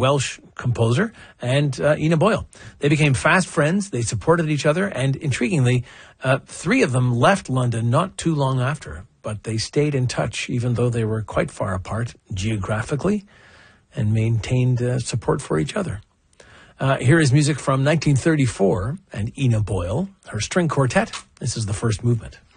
Welsh composer, and Ina Boyle. They became fast friends, they supported each other, and intriguingly, three of them left London not too long after, but they stayed in touch even though they were quite far apart geographically and maintained support for each other. Here is music from 1934 and Ina Boyle, her string quartet. This is the first movement.